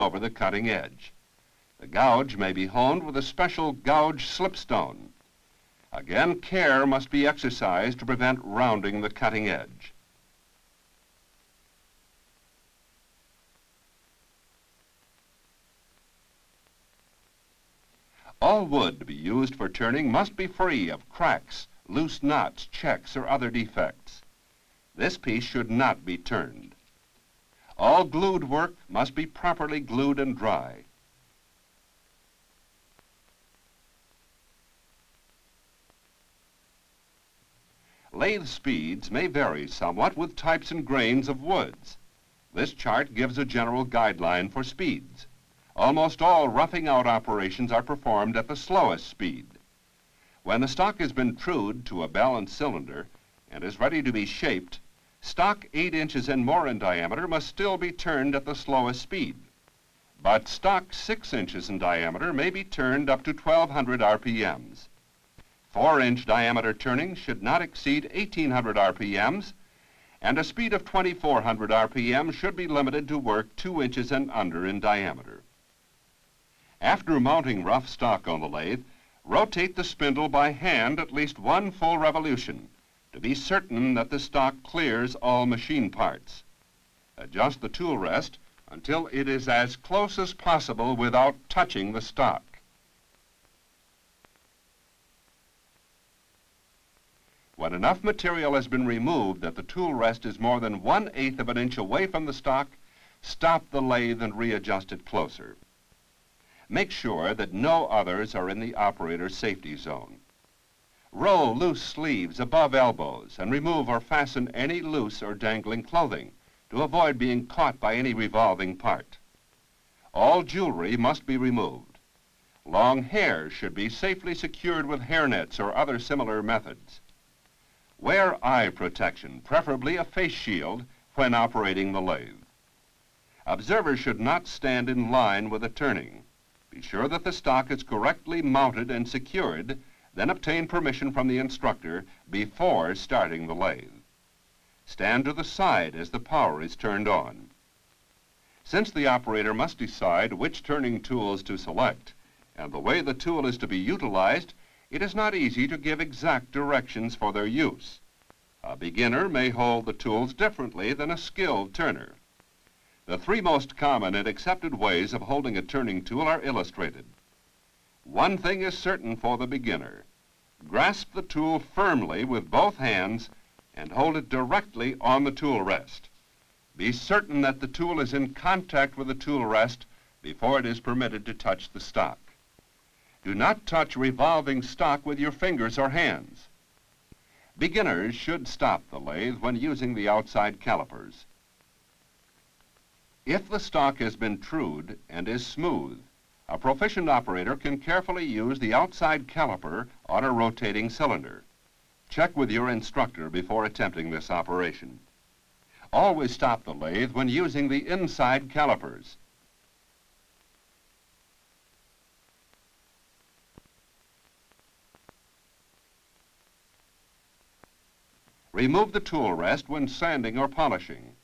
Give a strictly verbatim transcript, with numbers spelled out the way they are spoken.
over the cutting edge. The gouge may be honed with a special gouge slipstone. Again, care must be exercised to prevent rounding the cutting edge. All wood to be used for turning must be free of cracks, loose knots, checks, or other defects. This piece should not be turned. All glued work must be properly glued and dry. Lathe speeds may vary somewhat with types and grains of woods. This chart gives a general guideline for speeds. Almost all roughing out operations are performed at the slowest speed. When the stock has been trued to a balanced cylinder and is ready to be shaped, stock eight inches and more in diameter must still be turned at the slowest speed. But stock six inches in diameter may be turned up to twelve hundred R P Ms. four inch diameter turning should not exceed eighteen hundred R P Ms, and a speed of twenty-four hundred R P M should be limited to work two inches and under in diameter. After mounting rough stock on the lathe, rotate the spindle by hand at least one full revolution to be certain that the stock clears all machine parts. Adjust the tool rest until it is as close as possible without touching the stock. When enough material has been removed that the tool rest is more than one-eighth of an inch away from the stock, stop the lathe and readjust it closer. Make sure that no others are in the operator's safety zone. Roll loose sleeves above elbows and remove or fasten any loose or dangling clothing to avoid being caught by any revolving part. All jewelry must be removed. Long hair should be safely secured with hairnets or other similar methods. Wear eye protection, preferably a face shield, when operating the lathe. Observers should not stand in line with the turning. Be sure that the stock is correctly mounted and secured, then obtain permission from the instructor before starting the lathe. Stand to the side as the power is turned on. Since the operator must decide which turning tools to select and the way the tool is to be utilized, it is not easy to give exact directions for their use. A beginner may hold the tools differently than a skilled turner. The three most common and accepted ways of holding a turning tool are illustrated. One thing is certain for the beginner. Grasp the tool firmly with both hands and hold it directly on the tool rest. Be certain that the tool is in contact with the tool rest before it is permitted to touch the stock. Do not touch revolving stock with your fingers or hands. Beginners should stop the lathe when using the outside calipers. If the stock has been trued and is smooth, a proficient operator can carefully use the outside caliper on a rotating cylinder. Check with your instructor before attempting this operation. Always stop the lathe when using the inside calipers. Remove the tool rest when sanding or polishing.